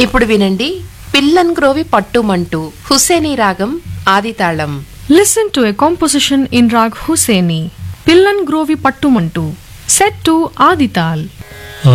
ఇప్పుడు వినండి పిల్లన్ గ్రోవి పట్టుమంటూ హుసేనీ రాగం ఆదితాళం. Listen to a composition in Rag Hussaini, Pillan Grovi Pattumantu, set to Adital.